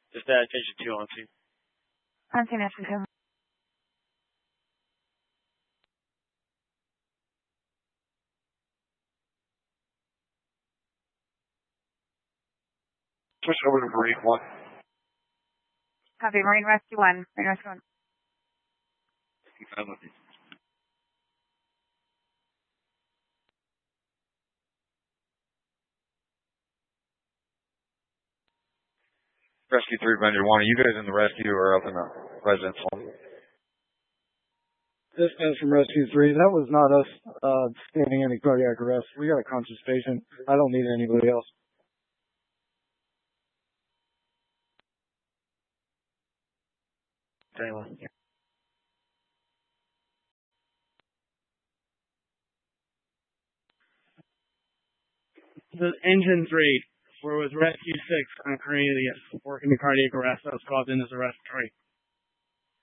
Dispatch Engine 2 on scene. On scene, Engine 2. Switch over to Marine 1. Copy, Marine Rescue 1. Marine Rescue 1. Rescue 3, Ranger 1. Are you guys in the rescue or up in the residence home? Dispatch from Rescue 3. That was not us scanning any cardiac arrest. We got a conscious patient. I don't need anybody else. Anyone? The Engine 3, where it was Rescue 6 on Cornelius, working the cardiac arrest that was caused in his respiratory.